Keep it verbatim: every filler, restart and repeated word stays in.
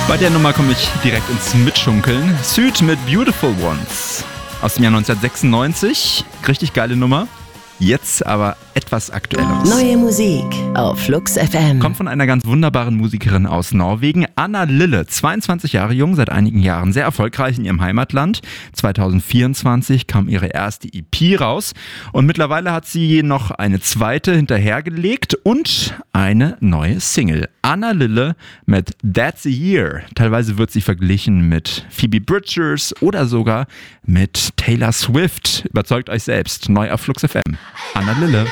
Bei der Nummer komme ich direkt ins Mitschunkeln. Süd mit Beautiful Ones aus dem Jahr neunzehnhundertsechsundneunzig. Richtig geile Nummer. Jetzt aber etwas Aktuelleres. Neue Musik auf Flux F M. Kommt von einer ganz wunderbaren Musikerin aus Norwegen, Anna Lille, zweiundzwanzig Jahre jung, seit einigen Jahren sehr erfolgreich in ihrem Heimatland. zweitausendvierundzwanzig kam ihre erste E P raus und mittlerweile hat sie noch eine zweite hinterhergelegt und eine neue Single. Anna Lille mit That's a Year. Teilweise wird sie verglichen mit Phoebe Bridgers oder sogar mit Taylor Swift. Überzeugt euch selbst. Neu auf Flux F M. Anna Lille.